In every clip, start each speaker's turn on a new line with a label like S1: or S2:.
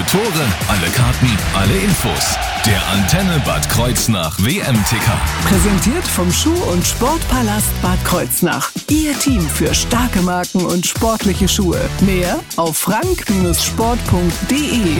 S1: Tore, alle Karten, alle Infos. Der Antenne Bad Kreuznach WM-Ticker.
S2: Präsentiert vom Schuh- und Sportpalast Bad Kreuznach. Ihr Team für starke Marken und sportliche Schuhe. Mehr auf frank-sport.de.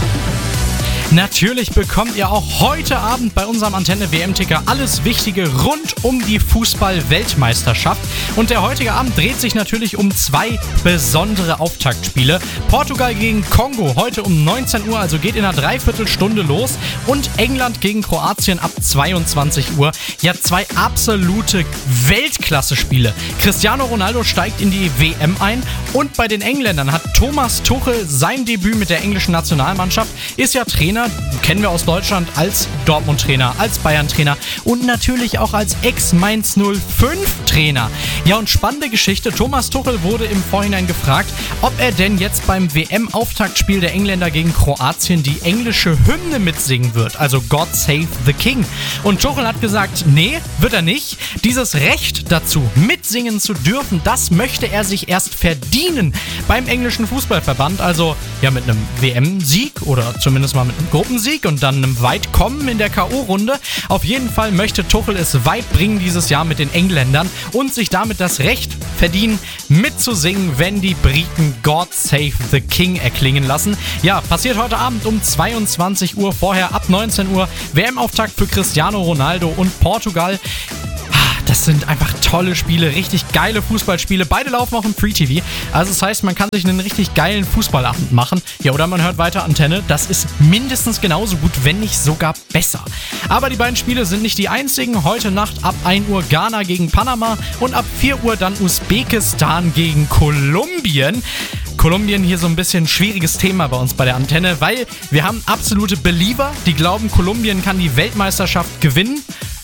S3: Natürlich bekommt ihr auch heute Abend bei unserem Antenne-WM-Ticker alles Wichtige rund um die Fußball-Weltmeisterschaft. Und der heutige Abend dreht sich natürlich um zwei besondere Auftaktspiele. Portugal gegen Kongo heute um 19 Uhr, also geht in einer Dreiviertelstunde los. Und England gegen Kroatien ab 22 Uhr. Ja, zwei absolute Weltklasse-Spiele. Cristiano Ronaldo steigt in die WM ein. Und bei den Engländern hat Thomas Tuchel sein Debüt mit der englischen Nationalmannschaft. Ist ja Trainer, kennen wir aus Deutschland als Dortmund-Trainer, als Bayern-Trainer und natürlich auch als Ex-Mainz 05-Trainer. Ja, und spannende Geschichte, Thomas Tuchel wurde im Vorhinein gefragt, ob er denn jetzt beim WM-Auftaktspiel der Engländer gegen Kroatien die englische Hymne mitsingen wird, also God Save the King. Und Tuchel hat gesagt, nee, wird er nicht. Dieses Recht dazu, mitsingen zu dürfen, das möchte er sich erst verdienen beim englischen Fußballverband, also ja mit einem WM-Sieg oder zumindest mal mit einem Gruppensieg und dann einem Weitkommen in der K.O.-Runde. Auf jeden Fall möchte Tuchel es weit bringen dieses Jahr mit den Engländern und sich damit das Recht verdienen, mitzusingen, wenn die Briten God Save the King erklingen lassen. Ja, passiert heute Abend um 22 Uhr, vorher ab 19 Uhr WM-Auftakt für Cristiano Ronaldo und Portugal. Das sind einfach tolle Spiele, richtig geile Fußballspiele. Beide laufen auch im Free TV. Also das heißt, man kann sich einen richtig geilen Fußballabend machen. Ja, oder man hört weiter Antenne. Das ist mindestens genauso gut, wenn nicht sogar besser. Aber die beiden Spiele sind nicht die einzigen. Heute Nacht ab 1 Uhr Ghana gegen Panama und ab 4 Uhr dann Usbekistan gegen Kolumbien. Kolumbien hier so ein bisschen schwieriges Thema bei uns bei der Antenne, weil wir haben absolute Believer, die glauben, Kolumbien kann die Weltmeisterschaft gewinnen.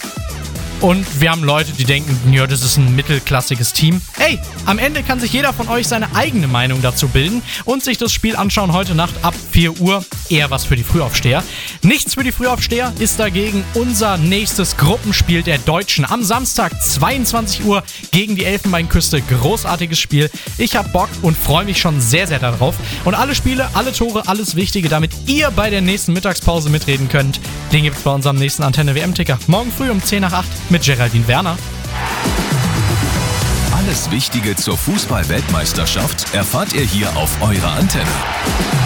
S3: Und wir haben Leute, die denken, ja, das ist ein mittelklassiges Team. Ey, am Ende kann sich jeder von euch seine eigene Meinung dazu bilden und sich das Spiel anschauen heute Nacht ab 4 Uhr. Eher was für die Frühaufsteher. Nichts für die Frühaufsteher ist dagegen unser nächstes Gruppenspiel der Deutschen. Am Samstag 22 Uhr gegen die Elfenbeinküste. Großartiges Spiel. Ich hab Bock und freue mich schon sehr, sehr darauf. Und alle Spiele, alle Tore, alles Wichtige, damit ihr bei der nächsten Mittagspause mitreden könnt, den gibt's bei unserem nächsten Antenne-WM-Ticker. Morgen früh um 10 nach 8. Mit Geraldine Werner.
S1: Alles Wichtige zur Fußball-Weltmeisterschaft erfahrt ihr hier auf eurer Antenne.